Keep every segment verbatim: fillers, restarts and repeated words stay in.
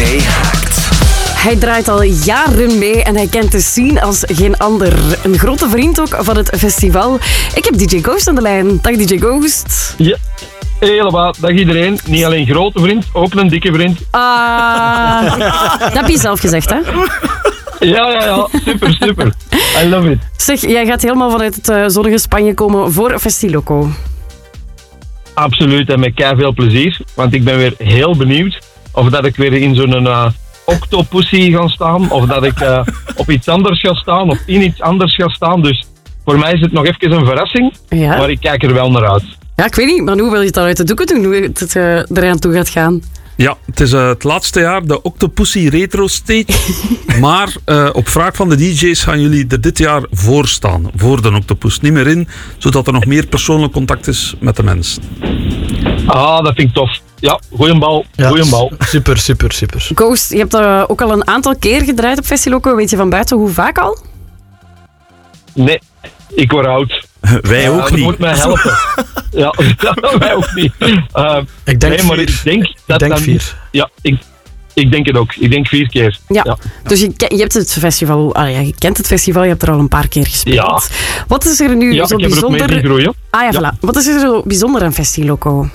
Twee Hakt. Hij draait al jaren mee en hij kent de scene als geen ander. Een grote vriend ook van het festival. Ik heb D J Ghost aan de lijn. Dag D J Ghost. Ja, helemaal. Dag iedereen. Niet alleen grote vriend, ook een dikke vriend. Ah, dat heb je zelf gezegd, hè? Ja, ja, ja. Super, super. I love it. Zeg, jij gaat helemaal vanuit het uh, zonnige Spanje komen voor Festiloco. Absoluut, en met kei veel plezier. Want ik ben weer heel benieuwd of dat ik weer in zo'n uh, octopussy ga staan, of dat ik uh, op iets anders ga staan, of in iets anders ga staan. Dus voor mij is het nog even een verrassing, Ja. maar ik kijk er wel naar uit. Ja, ik weet niet, maar hoe wil je het dan uit de doeken doen, hoe het uh, eraan toe gaat gaan? Ja, het is uh, het laatste jaar, de Octopussy Retro Stage. Maar uh, op vraag van de D J's gaan jullie er dit jaar voor staan. Voor de Octopus. Niet meer in, zodat er nog meer persoonlijk contact is met de mensen. Ah, dat vind ik tof. Ja, goeie bal. Ja, Goeie bal. Super, super, super. Ghost, je hebt uh, ook al een aantal keer gedraaid op Festiloco. Weet je van buiten hoe vaak al? Nee, ik word oud. Wij Uh, ook je niet. moet mij helpen. Ja, wij ook niet. Uh, Ik denk nee, maar vier. ik denk dat denk dan, vier. Ja, ik, ik denk het ook. Ik denk vier keer. Ja, Ja. dus je, ke- je hebt het festival, ah ja, je kent het festival, je hebt er al een paar keer gespeeld. Ja. Wat is er nu Ja, zo ik heb er ook mee bijzonder... zien groeien. Ah ja, Ja. voilà. Wat is er zo bijzonder aan Festiloco?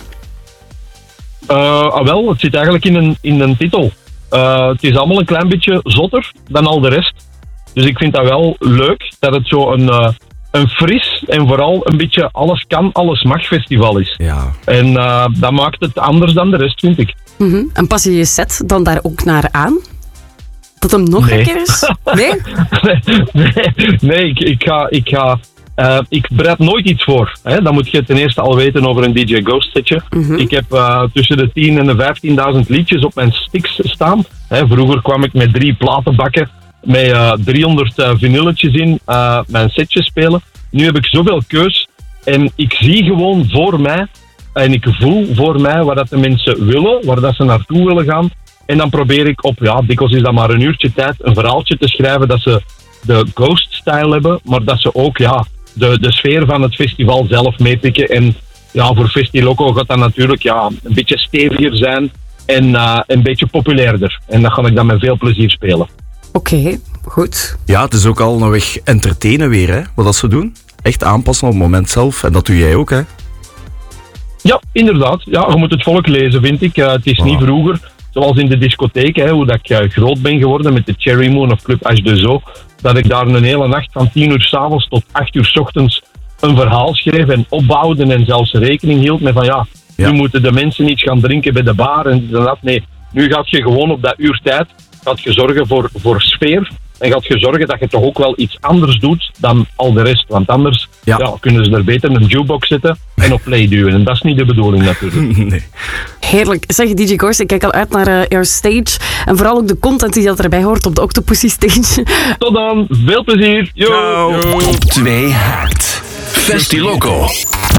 Uh, ah, wel, het zit eigenlijk in een, in een titel. Uh, het is allemaal een klein beetje zotter dan al de rest. Dus ik vind dat wel leuk dat het zo een, uh, een fris en vooral een beetje alles kan, alles mag festival is. Ja. En uh, dat maakt het anders dan de rest, vind ik. Mhm. En pas je je set dan daar ook naar aan? Dat hem nog Nee. gekker is? Nee? nee, nee, nee, ik, ik ga... Ik ga Uh, ik bereid nooit iets voor. Hè. Dat moet je ten eerste al weten over een D J Ghost setje. Mhm. Ik heb uh, tussen de tien en de vijftienduizend liedjes op mijn sticks staan. Hè. Vroeger kwam ik met drie platenbakken met uh, driehonderd uh, vinylletjes in uh, mijn setje spelen. Nu heb ik zoveel keus en ik zie gewoon voor mij en ik voel voor mij wat dat de mensen willen, waar dat ze naartoe willen gaan. En dan probeer ik op, ja, dikwijls is dat maar een uurtje tijd, een verhaaltje te schrijven dat ze de Ghost-style hebben, maar dat ze ook, ja, de, de sfeer van het festival zelf meepikken. En ja, voor Festiloco gaat dat natuurlijk ja, een beetje steviger zijn en uh, een beetje populairder. En dat ga ik dan met veel plezier spelen. Oké, okay, goed. Ja, het is ook al een weg entertainen weer, hè, wat dat ze doen. Echt aanpassen op het moment zelf. En dat doe jij ook, hè? Ja, inderdaad. Ja, je moet het volk lezen, vind ik. Uh, het is Wow. niet vroeger, zoals in de discotheek, hè, hoe dat ik uh, groot ben geworden met de Cherry Moon of Club H deux O, dat ik daar een hele nacht van tien uur 's avonds tot acht uur 's ochtends een verhaal schreef en opbouwde en zelfs rekening hield met van ja, Ja. nu moeten de mensen iets gaan drinken bij de bar en dit en dat. Nee, nu gaat je gewoon op dat uur tijd gaat je zorgen voor, voor sfeer en gaat je zorgen dat je toch ook wel iets anders doet dan al de rest. Want anders Ja. ja, kunnen ze er beter een jukebox zetten en op play duwen. En dat is niet de bedoeling natuurlijk. Nee. Heerlijk. Zeg, D J Ghost, ik kijk al uit naar uh, jouw stage. En vooral ook de content die dat erbij hoort op de Octopussy stage. Tot dan, veel plezier. Yo. Ciao. Twee Hakt. Festiloco.